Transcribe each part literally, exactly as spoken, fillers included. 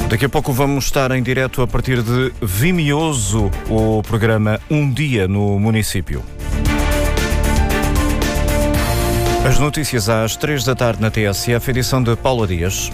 Daqui a pouco vamos estar em direto a partir de Vimioso, o programa Um Dia no Município. As notícias às três da tarde na T S F, edição de Paula Dias.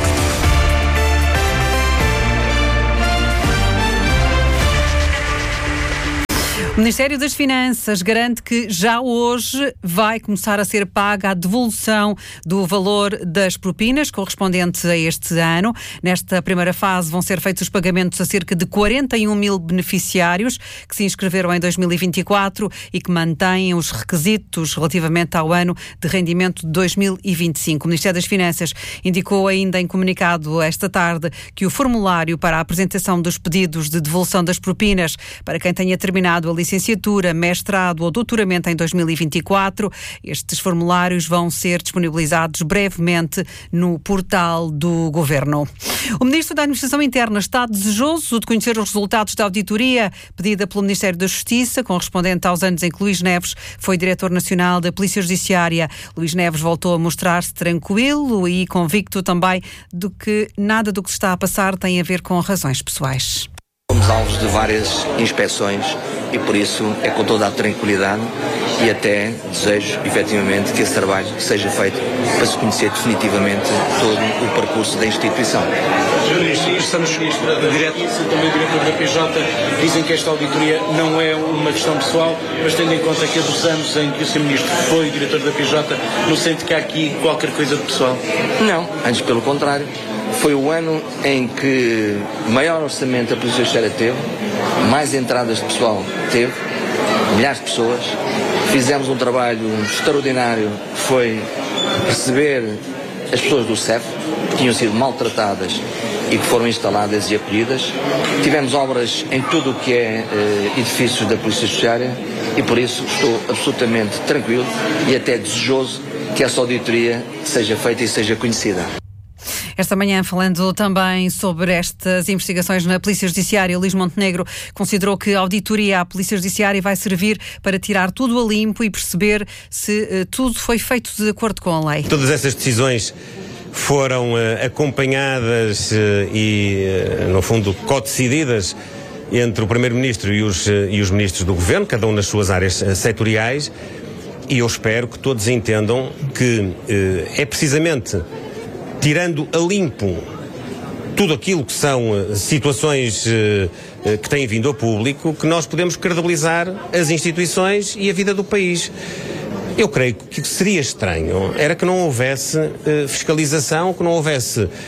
O Ministério das Finanças garante que já hoje vai começar a ser paga a devolução do valor das propinas correspondente a este ano. Nesta primeira fase vão ser feitos os pagamentos a cerca de quarenta e um mil beneficiários que se inscreveram em dois mil e vinte e quatro e que mantêm os requisitos relativamente ao ano de rendimento de dois mil e vinte e cinco. O Ministério das Finanças indicou ainda em comunicado esta tarde que o formulário para a apresentação dos pedidos de devolução das propinas para quem tenha terminado a licenciatura, mestrado ou doutoramento em dois mil e vinte e quatro. Estes formulários vão ser disponibilizados brevemente no portal do Governo. O Ministro da Administração Interna está desejoso de conhecer os resultados da auditoria pedida pelo Ministério da Justiça, correspondente aos anos em que Luís Neves foi Diretor Nacional da Polícia Judiciária. Luís Neves voltou a mostrar-se tranquilo e convicto também de que nada do que se está a passar tem a ver com razões pessoais. Somos alvos de várias inspeções e por isso é com toda a tranquilidade e até desejo efetivamente que esse trabalho seja feito para se conhecer definitivamente todo o percurso da instituição. senhor Ministro, estamos direto, também diretor da P J, dizem que esta auditoria não é uma questão pessoal, mas tendo em conta que é dos anos em que o senhor Ministro foi diretor da P J, não sente que há aqui qualquer coisa de pessoal? Não, antes pelo contrário. Foi o ano em que maior orçamento a Polícia Judiciária teve, mais entradas de pessoal teve, milhares de pessoas. Fizemos um trabalho extraordinário, que foi receber as pessoas do S E F, que tinham sido maltratadas e que foram instaladas e acolhidas. Tivemos obras em tudo o que é eh, edifícios da Polícia Judiciária e por isso estou absolutamente tranquilo e até desejoso que essa auditoria seja feita e seja conhecida. Esta manhã, falando também sobre estas investigações na Polícia Judiciária, Luís Montenegro considerou que a auditoria à Polícia Judiciária vai servir para tirar tudo a limpo e perceber se uh, tudo foi feito de acordo com a lei. Todas essas decisões foram uh, acompanhadas uh, e, uh, no fundo, co-decididas entre o Primeiro-Ministro e os, uh, e os Ministros do Governo, cada um nas suas áreas uh, setoriais, e eu espero que todos entendam que uh, é precisamente tirando a limpo tudo aquilo que são uh, situações uh, uh, que têm vindo ao público, que nós podemos credibilizar as instituições e a vida do país. Eu creio que seria estranho era que não houvesse uh, fiscalização, que não houvesse uh, uh,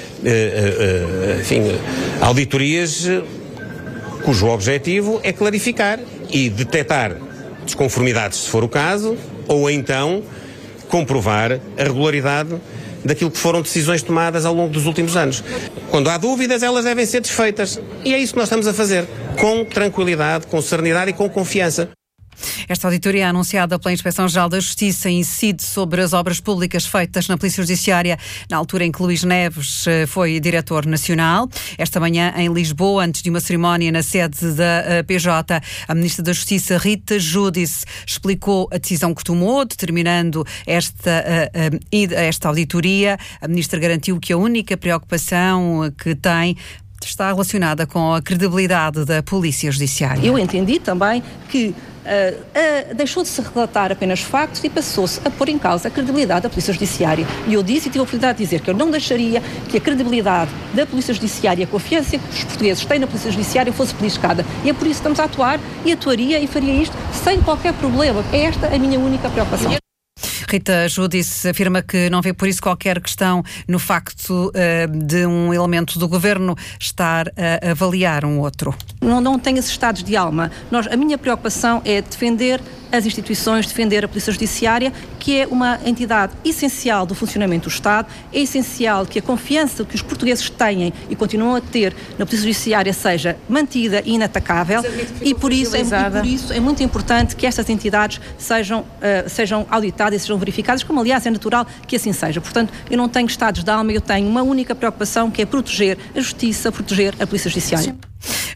uh, enfim, auditorias uh, cujo objetivo é clarificar e detectar desconformidades, se for o caso, ou então comprovar a regularidade daquilo que foram decisões tomadas ao longo dos últimos anos. Quando há dúvidas, elas devem ser desfeitas. E é isso que nós estamos a fazer, com tranquilidade, com serenidade e com confiança. Esta auditoria anunciada pela Inspeção-Geral da Justiça incide sobre as obras públicas feitas na Polícia Judiciária na altura em que Luís Neves foi Diretor Nacional. Esta manhã, em Lisboa, antes de uma cerimónia na sede da P J, a Ministra da Justiça, Rita Giudice, explicou a decisão que tomou, determinando esta, esta auditoria. A Ministra garantiu que a única preocupação que tem está relacionada com a credibilidade da Polícia Judiciária. Eu entendi também que Uh, uh, deixou de se relatar apenas factos e passou-se a pôr em causa a credibilidade da Polícia Judiciária. E eu disse e tive a oportunidade de dizer que eu não deixaria que a credibilidade da Polícia Judiciária e a confiança que os portugueses têm na Polícia Judiciária fosse beliscada. E é por isso que estamos a atuar e atuaria e faria isto sem qualquer problema. É esta a minha única preocupação. Rita Giudice afirma que não vê por isso qualquer questão no facto uh, de um elemento do Governo estar a avaliar um outro. Não, não tenho esses estados de alma. Nós, a minha preocupação é defender as instituições, defender a Polícia Judiciária, que é uma entidade essencial do funcionamento do Estado. É essencial que a confiança que os portugueses têm e continuam a ter na Polícia Judiciária seja mantida e inatacável e por isso, é, e por isso é muito importante que estas entidades sejam, uh, sejam auditadas e sejam verificadas, como aliás é natural que assim seja. Portanto, eu não tenho estados de alma, eu tenho uma única preocupação, que é proteger a Justiça, proteger a Polícia Judiciária. Sim.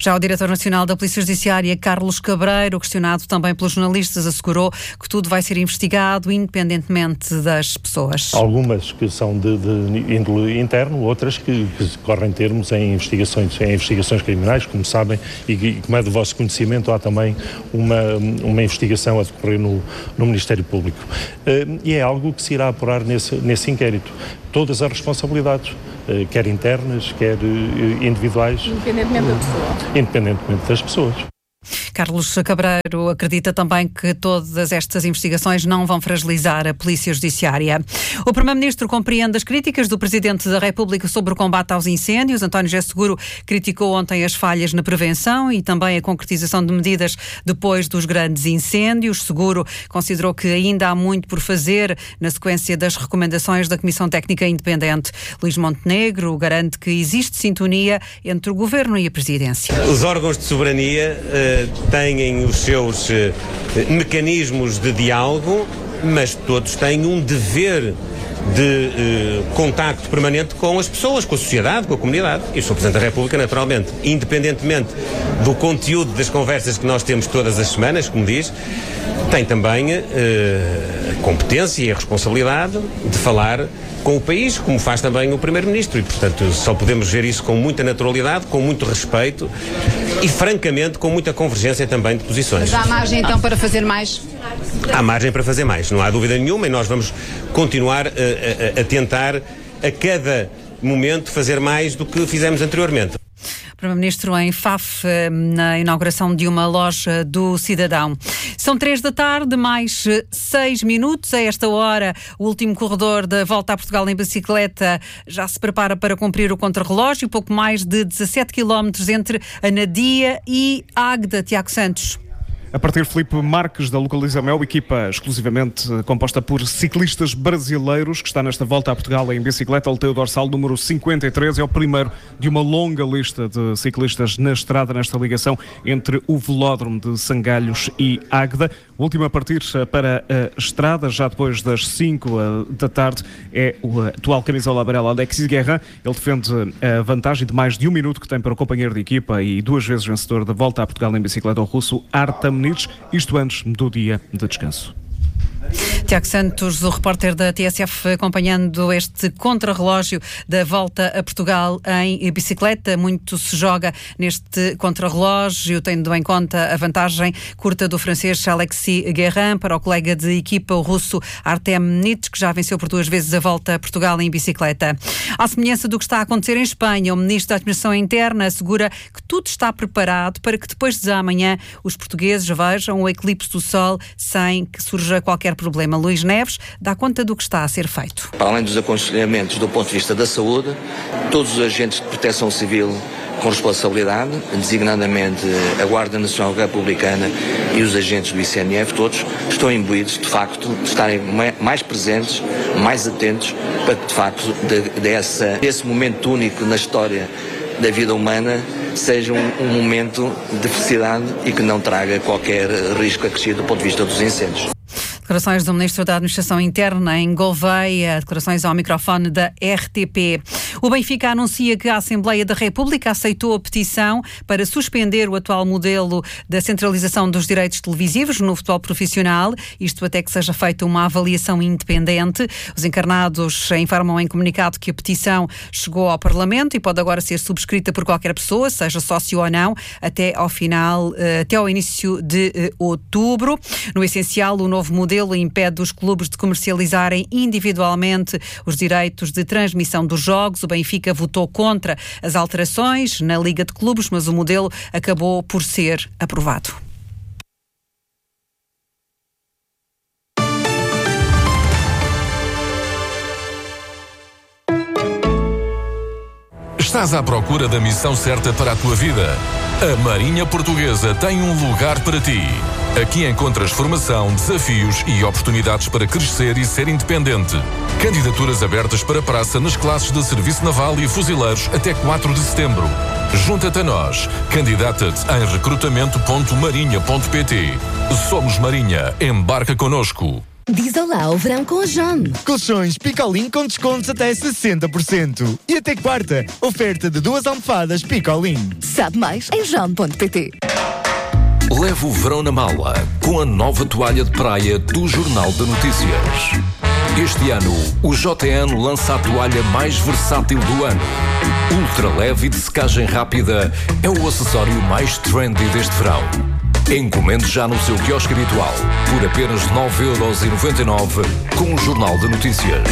Já o diretor nacional da Polícia Judiciária, Carlos Cabreiro, questionado também pelos jornalistas, assegurou que tudo vai ser investigado independentemente das pessoas. Algumas que são de, de índole interno, outras que, que correm termos em investigações, em investigações criminais, como sabem, e, e como é do vosso conhecimento, há também uma, uma investigação a decorrer no, no Ministério Público. Uh, e é algo que se irá apurar nesse, nesse inquérito. Todas as responsabilidades, uh, quer internas, quer uh, individuais. Independentemente da pessoa. Independentemente das pessoas. Carlos Cabreiro acredita também que todas estas investigações não vão fragilizar a Polícia Judiciária. O Primeiro-Ministro compreende as críticas do Presidente da República sobre o combate aos incêndios. António José Seguro criticou ontem as falhas na prevenção e também a concretização de medidas depois dos grandes incêndios. Seguro considerou que ainda há muito por fazer na sequência das recomendações da Comissão Técnica Independente. Luís Montenegro garante que existe sintonia entre o Governo e a Presidência. Os órgãos de soberania uh, têm os seus uh, mecanismos de diálogo, mas todos têm um dever de uh, contacto permanente com as pessoas, com a sociedade, com a comunidade. E o senhor Presidente da República, naturalmente, independentemente do conteúdo das conversas que nós temos todas as semanas, como diz, tem também uh, a competência e a responsabilidade de falar com o país, como faz também o Primeiro-Ministro. E, portanto, só podemos ver isso com muita naturalidade, com muito respeito e, francamente, com muita convergência também de posições. Mas há margem, então, para fazer mais? Há margem para fazer mais, não há dúvida nenhuma, e nós vamos continuar a, a, a tentar, a cada momento, fazer mais do que fizemos anteriormente. Primeiro-Ministro em Faf, na inauguração de uma loja do Cidadão. São três da tarde, mais seis minutos. A esta hora, o último corredor da Volta a Portugal em bicicleta já se prepara para cumprir o contrarrelógio. Pouco mais de dezassete quilómetros entre Anadia e Águeda. Tiago Santos. A partir de Filipe Marques, da Localiza Mel, equipa exclusivamente composta por ciclistas brasileiros, que está nesta Volta a Portugal em bicicleta. O Leteu dorsal número cinquenta e três é o primeiro de uma longa lista de ciclistas na estrada, nesta ligação entre o Velódromo de Sangalhos e Águeda. O último a partir para a estrada, já depois das cinco da tarde, é o atual camisola amarela Alexis Guerrin. Ele defende a vantagem de mais de um minuto que tem para o companheiro de equipa e duas vezes vencedor da Volta a Portugal em bicicleta, o russo Artem, isto antes do dia de descanso. Tiago Santos, o repórter da T S F, acompanhando este contrarrelógio da Volta a Portugal em bicicleta. Muito se joga neste contrarrelógio, tendo em conta a vantagem curta do francês Alexis Guerrin para o colega de equipa, o russo Artem Nitsch, que já venceu por duas vezes a Volta a Portugal em bicicleta. À semelhança do que está a acontecer em Espanha, o Ministro da Administração Interna assegura que tudo está preparado para que depois de amanhã os portugueses vejam o eclipse do Sol sem que surja qualquer problema. Luís Neves dá conta do que está a ser feito. Para além dos aconselhamentos do ponto de vista da saúde, todos os agentes de proteção civil com responsabilidade, designadamente a Guarda Nacional Republicana e os agentes do I C N F, todos estão imbuídos, de facto, de estarem mais presentes, mais atentos, para que, de facto, de, de essa, esse momento único na história da vida humana seja um, um momento de felicidade e que não traga qualquer risco acrescido do ponto de vista dos incêndios. Declarações do Ministro da Administração Interna em Gouveia, declarações ao microfone da R T P. O Benfica anuncia que a Assembleia da República aceitou a petição para suspender o atual modelo da centralização dos direitos televisivos no futebol profissional, isto até que seja feita uma avaliação independente. Os encarnados informam em comunicado que a petição chegou ao Parlamento e pode agora ser subscrita por qualquer pessoa, seja sócio ou não, até ao final, até ao início de outubro. No essencial, o novo modelo impede os clubes de comercializarem individualmente os direitos de transmissão dos jogos. O Benfica votou contra as alterações na Liga de Clubes, mas o modelo acabou por ser aprovado. Estás à procura da missão certa para a tua vida? A Marinha Portuguesa tem um lugar para ti. Aqui encontras formação, desafios e oportunidades para crescer e ser independente. Candidaturas abertas para praça nas classes de Serviço Naval e Fuzileiros até quatro de setembro. Junta-te a nós. Candidata-te em recrutamento ponto marinha ponto pt. Somos Marinha. Embarca connosco. Diz olá ao verão com a John. Colchões Picolin com descontos até sessenta por cento. E até quarta, oferta de duas almofadas Picolin. Sabe mais em john ponto pt. Leve o verão na mala com a nova toalha de praia do Jornal de Notícias. Este ano, o J N lança a toalha mais versátil do ano. Ultra leve e de secagem rápida é o acessório mais trendy deste verão. Encomende já no seu quiosque habitual por apenas nove euros e noventa e nove com o Jornal de Notícias.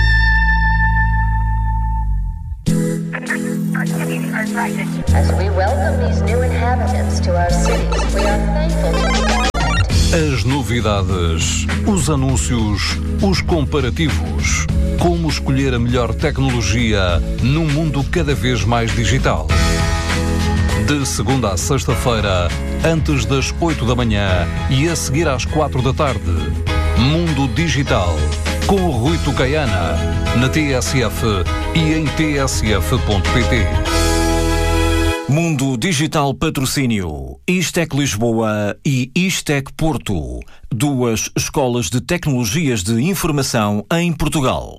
As we welcome these new inhabitants to our cities, we are thankful to As novidades, os anúncios, os comparativos. Como escolher a melhor tecnologia num mundo cada vez mais digital. De segunda a sexta-feira, antes das oito da manhã e a seguir às quatro da tarde. Mundo Digital, com o Rui Tucaiana, na T S F e em t s f ponto p t. Mundo Digital Patrocínio, Istec Lisboa e Istec Porto, duas escolas de tecnologias de informação em Portugal.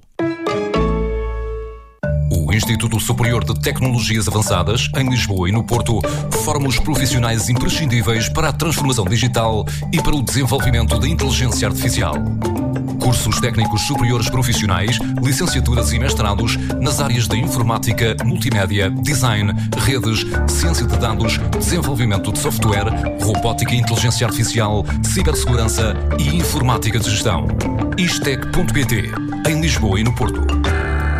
O Instituto Superior de Tecnologias Avançadas, em Lisboa e no Porto, forma os profissionais imprescindíveis para a transformação digital e para o desenvolvimento da inteligência artificial. Cursos técnicos superiores profissionais, licenciaturas e mestrados nas áreas da informática, multimédia, design, redes, ciência de dados, desenvolvimento de software, robótica e inteligência artificial, cibersegurança e informática de gestão. istec ponto pt, em Lisboa e no Porto.